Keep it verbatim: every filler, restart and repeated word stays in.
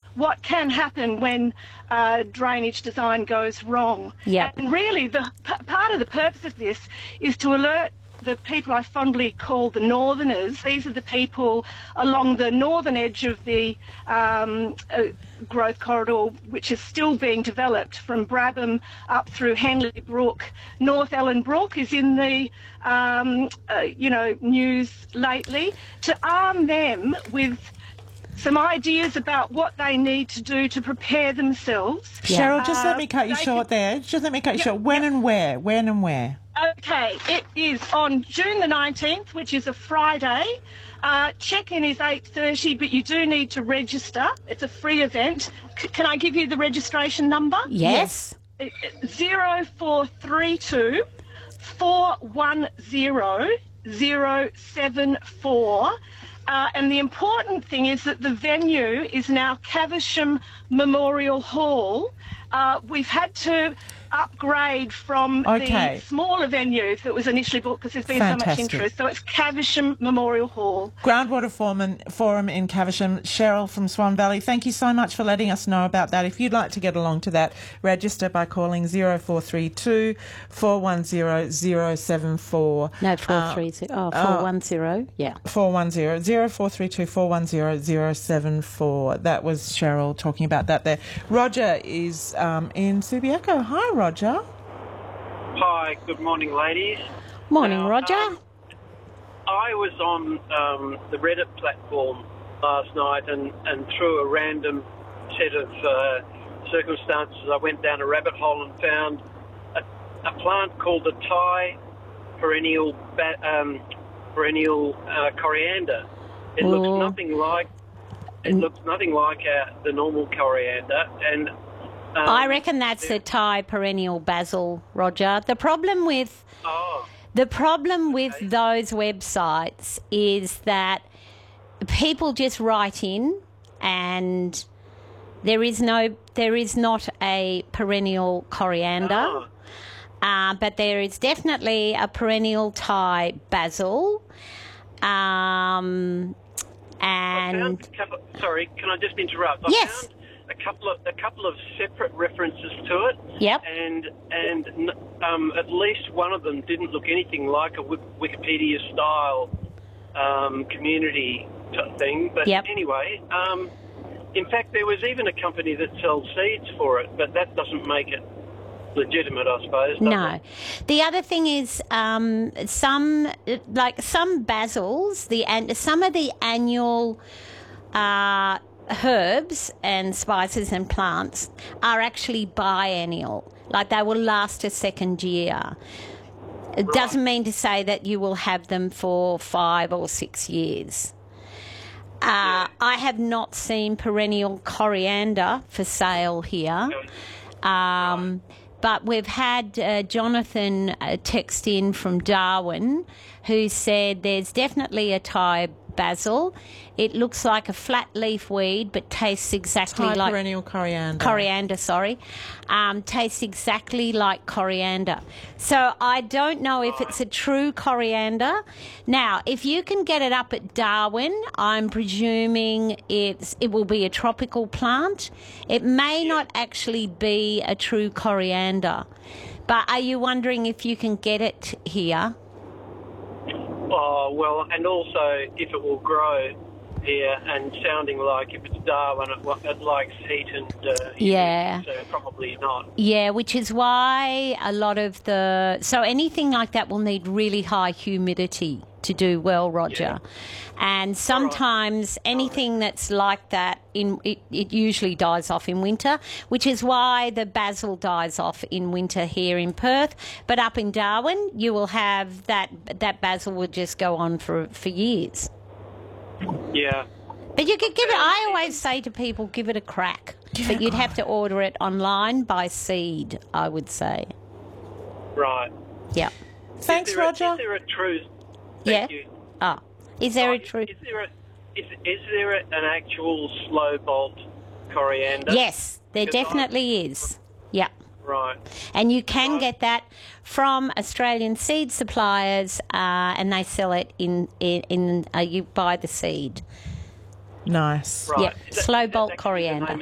what can happen when uh, drainage design goes wrong. Yep. And really, the p- part of the purpose of this is to alert the people I fondly call the northerners. These are the people along the northern edge of the um, uh, growth corridor, which is still being developed from Brabham up through Henley Brook. North Ellenbrook is in the um, uh, you know news lately, to arm them with some ideas about what they need to do to prepare themselves. Yeah. Cheryl, just let me cut you Uh, short can- there. Just let me cut you Yep, short. When yep. and where? When and where? Okay, it is on June the nineteenth, which is a Friday. Uh, check-in is eight thirty, but you do need to register. It's a free event. C- can I give you the registration number? Yes. zero four three two four one zero zero seven four. Uh, and the important thing is that the venue is now Caversham Memorial Hall. Uh, we've had to upgrade from Okay. the smaller venue that was initially booked because there's been so much Fantastic. interest. So it's Caversham Memorial Hall. Groundwater Forum, Forum in Caversham. Cheryl from Swan Valley, thank you so much for letting us know about that. If you'd like to get along to that, register by calling zero four three two four one zero zero seven four. No, four three zero. Oh, four one zero. Yeah. four one zero zero four three two four one zero zero seven four. That was Cheryl talking about that there. Roger is um, in Subiaco. Hi, Roger. Hi, good morning, ladies. Morning, Now, Roger. um, I was on um, the Reddit platform last night, and, and through a random set of uh, circumstances, I went down a rabbit hole and found a, a plant called the Thai perennial ba- um, perennial uh, coriander. It Oh. looks nothing like it looks nothing like uh, the normal coriander, and um, I reckon that's a Thai perennial basil, Roger. The problem with oh. the problem with those websites is that people just write in, and there is no, there is not a perennial coriander, Oh. uh, but there is definitely a perennial Thai basil, um, I and found a couple, sorry, can I just interrupt? I Yes. found a couple of a couple of separate references to it. Yep. And and um, at least one of them didn't look anything like a Wik- Wikipedia style um, community type thing. But Yep. anyway, um, in fact, there was even a company that sells seeds for it, but that doesn't make it legitimate, I suppose. does No. it? The other thing is um, some, like some basils, the and some of the annual uh, herbs and spices and plants are actually biennial. Like they will last a second year. It doesn't mean to say that you will have them for five or six years. Uh, I have not seen perennial coriander for sale here. Um, but we've had uh, Jonathan uh, text in from Darwin who said there's definitely a Thai basil. It looks like a flat leaf weed but tastes exactly Thai like perennial coriander. coriander, sorry, um, tastes exactly like coriander. So I don't know if it's a true coriander. Now, if you can get it up at Darwin, I'm presuming it's it will be a tropical plant. It may not actually be a true coriander. But are you wondering if you can get it here? Oh, well, and also if it will grow here, and sounding like if it's Darwin, it, wa- it likes heat and uh, humidity, Yeah. so probably not. Yeah, which is why a lot of the... So anything like that will need really high humidity to do well, Roger. And sometimes anything that's like that, in it, it usually dies off in winter, which is why the basil dies off in winter here in Perth. But up in Darwin, you will have that, that basil will just go on for, for years. Yeah. But you could give it, I always say to people, give it a crack. But you'd have to order it online by seed, I would say. Right. Yeah. Thanks, is there Roger. A, is there a true... Yeah. Thank you. Oh, is there Oh, a true... Is there, a, is, is there a, an actual slow bolt coriander? Yes, there Because I- definitely is. Yeah. Right. And you can Right. get that from Australian seed suppliers, uh, and they sell it in, in, in uh, you buy the seed. Nice. Right. Yeah, Is that- slow is that bolt actually the coriander. name